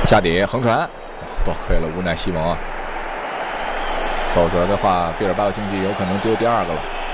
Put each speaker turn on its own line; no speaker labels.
下底横传，多亏了无奈西蒙啊，否则的话，毕尔巴鄂竞技有可能丢第2个了。